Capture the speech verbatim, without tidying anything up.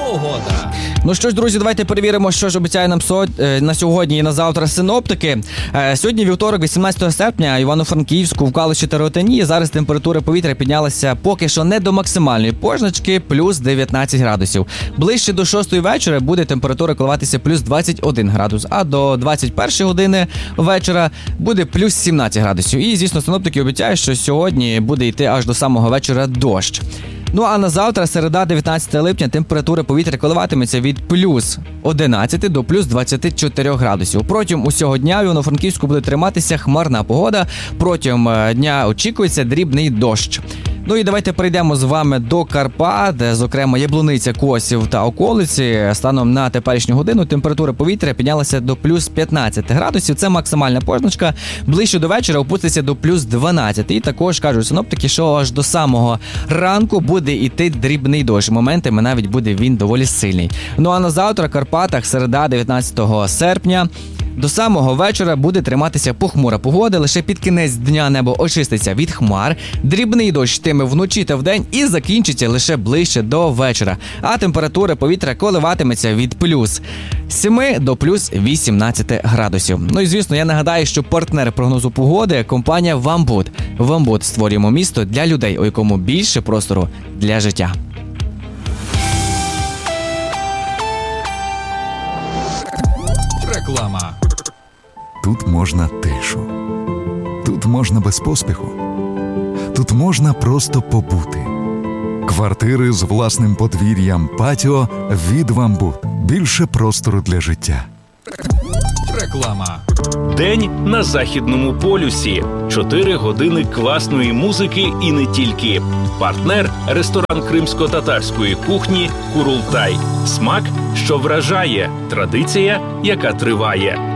Погода. Ну що ж, друзі, давайте перевіримо, що ж обіцяє нам со... на сьогодні і на завтра синоптики. Сьогодні вівторок, вісімнадцятого серпня, Івано-Франківську, в Калуші та Ротані. Зараз температура повітря піднялася поки що не до максимальної позначки, плюс дев'ятнадцять градусів. Ближче до шостої вечора буде температура коливатися плюс двадцять один градус, а до двадцять першої години вечора буде плюс сімнадцять градусів. І, звісно, синоптики обіцяють, що сьогодні буде йти аж до самого вечора дощ. Ну а на завтра, середа, дев'ятнадцятого липня, температура повітря коливатиметься від плюс одинадцяти до плюс двадцяти чотирьох градусів. Протягом усього дня в Івано-Франківську буде триматися хмарна погода. Протягом дня очікується дрібний дощ. Ну і давайте перейдемо з вами до Карпат, де, зокрема, Яблуниця, Косів та околиці. Станом на теперішню годину температура повітря піднялася до плюс п'ятнадцяти градусів. Це максимальна позначка. Ближче до вечора опуститься до плюс дванадцяти. І також кажуть синоптики, що аж до самого ранку буде йти дрібний дощ. Моментами навіть буде він доволі сильний. Ну а на завтра в Карпатах, середа, дев'ятнадцятого серпня, до самого вечора буде триматися похмура погода, лише під кінець дня небо очиститься від хмар, дрібний дощ йтиме вночі та вдень і закінчиться лише ближче до вечора. А температура повітря коливатиметься від плюс семи до плюс вісімнадцяти градусів. Ну і звісно, я нагадаю, що партнер прогнозу погоди – компанія «Вамбуд». «Вамбуд» – створюємо місто для людей, у якому більше простору для життя. Реклама. Тут можна тишу. Тут можна без поспіху. Тут можна просто побути. Квартири з власним подвір'ям, патіо від «Вамбуд». Більше простору для життя. Реклама. День на Західному полюсі. Чотири години класної музики і не тільки. Партнер – ресторан кримсько-татарської кухні «Курултай». Смак, що вражає. Традиція, яка триває.